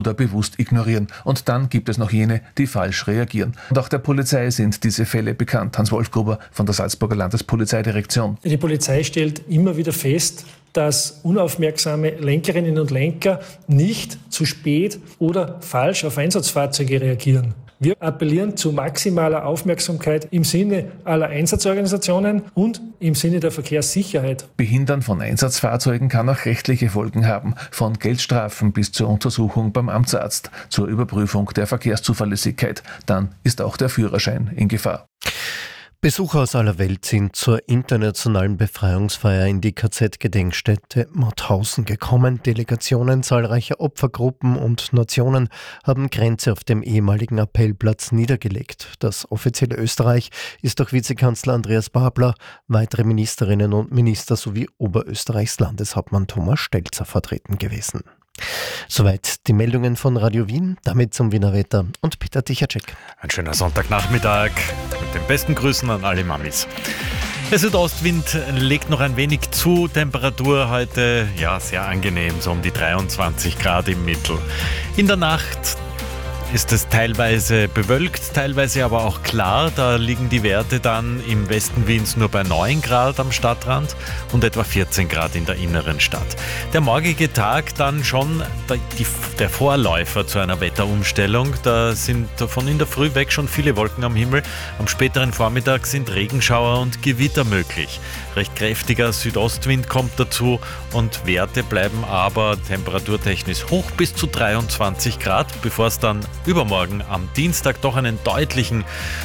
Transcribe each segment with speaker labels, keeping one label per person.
Speaker 1: oder bewusst ignorieren. Und dann gibt es noch jene, die falsch reagieren. Und auch der Polizei sind diese Fälle bekannt. Hans-Wolf Gruber von der Salzburger Landespolizeidirektion.
Speaker 2: Die Polizei stellt immer wieder fest, dass unaufmerksame Lenkerinnen und Lenker nicht zu spät oder falsch auf Einsatzfahrzeuge reagieren. Wir appellieren zu maximaler Aufmerksamkeit im Sinne aller Einsatzorganisationen und im Sinne der Verkehrssicherheit.
Speaker 1: Behindern von Einsatzfahrzeugen kann auch rechtliche Folgen haben, von Geldstrafen bis zur Untersuchung beim Amtsarzt, zur Überprüfung der Verkehrszuverlässigkeit. Dann ist auch der Führerschein in Gefahr.
Speaker 3: Besucher aus aller Welt sind zur internationalen Befreiungsfeier in die KZ-Gedenkstätte Mauthausen gekommen. Delegationen zahlreicher Opfergruppen und Nationen haben Grenze auf dem ehemaligen Appellplatz niedergelegt. Das offizielle Österreich ist durch Vizekanzler Andreas Babler, weitere Ministerinnen und Minister sowie Oberösterreichs Landeshauptmann Thomas Stelzer vertreten gewesen. Soweit die Meldungen von Radio Wien, damit zum Wiener Wetter und Peter Tichacek.
Speaker 4: Ein schöner Sonntagnachmittag mit den besten Grüßen an alle Mamis. Der Südostwind legt noch ein wenig zu, Temperatur heute sehr angenehm, so um die 23 Grad im Mittel. In der Nacht ist es teilweise bewölkt, teilweise aber auch klar. Da liegen die Werte dann im Westen Wiens nur bei 9 Grad am Stadtrand und etwa 14 Grad in der inneren Stadt. Der morgige Tag dann schon der Vorläufer zu einer Wetterumstellung. Da sind von in der Früh weg schon viele Wolken am Himmel. Am späteren Vormittag sind Regenschauer und Gewitter möglich. Recht kräftiger Südostwind kommt dazu und Werte bleiben aber temperaturtechnisch hoch bis zu 23 Grad, bevor es dann übermorgen am Dienstag doch einen deutlichen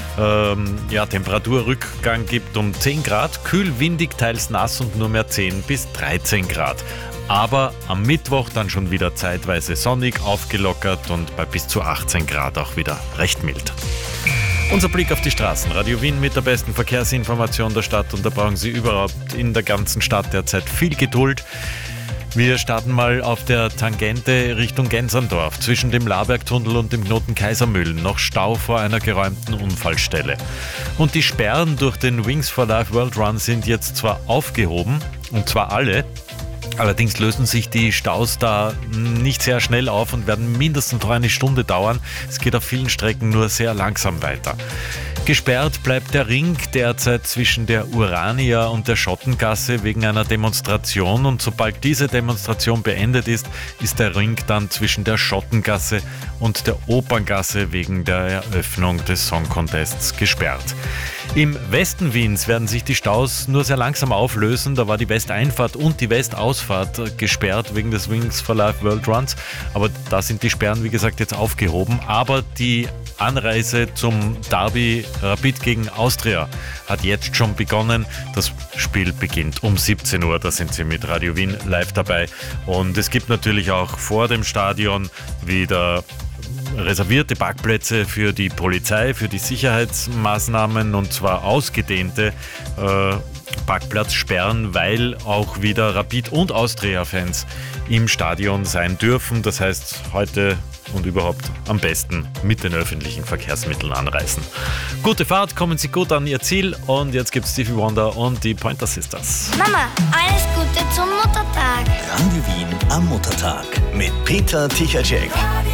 Speaker 4: Temperaturrückgang gibt um 10 Grad. Kühl, windig, teils nass und nur mehr 10 bis 13 Grad. Aber am Mittwoch dann schon wieder zeitweise sonnig, aufgelockert und bei bis zu 18 Grad auch wieder recht mild. Unser Blick auf die Straßen. Radio Wien mit der besten Verkehrsinformation der Stadt und da brauchen Sie überhaupt in der ganzen Stadt derzeit viel Geduld. Wir starten mal auf der Tangente Richtung Genserndorf. Zwischen dem Labergtunnel und dem Knoten Kaisermühlen noch Stau vor einer geräumten Unfallstelle. Und die Sperren durch den Wings for Life World Run sind jetzt zwar aufgehoben, und zwar alle, allerdings lösen sich die Staus da nicht sehr schnell auf und werden mindestens noch eine Stunde dauern. Es geht auf vielen Strecken nur sehr langsam weiter. Gesperrt bleibt der Ring derzeit zwischen der Urania und der Schottengasse wegen einer Demonstration und sobald diese Demonstration beendet ist, ist der Ring dann zwischen der Schottengasse und der Operngasse wegen der Eröffnung des Song Contests gesperrt. Im Westen Wiens werden sich die Staus nur sehr langsam auflösen. Da war die Westeinfahrt und die Westausfahrt gesperrt wegen des Wings for Life World Runs. Aber da sind die Sperren, wie gesagt, jetzt aufgehoben. Aber die Anreise zum Derby Rapid gegen Austria hat jetzt schon begonnen. Das Spiel beginnt um 17 Uhr. Da sind Sie mit Radio Wien live dabei. Und es gibt natürlich auch vor dem Stadion wieder reservierte Parkplätze für die Polizei, für die Sicherheitsmaßnahmen und zwar ausgedehnte Parkplatzsperren, weil auch wieder Rapid- und Austria-Fans im Stadion sein dürfen. Das heißt, heute und überhaupt am besten mit den öffentlichen Verkehrsmitteln anreisen. Gute Fahrt, kommen Sie gut an Ihr Ziel und jetzt gibt's Stevie Wonder und die Pointer Sisters.
Speaker 5: Mama, alles Gute zum Muttertag.
Speaker 6: Radio Wien am Muttertag mit Peter Tichacek.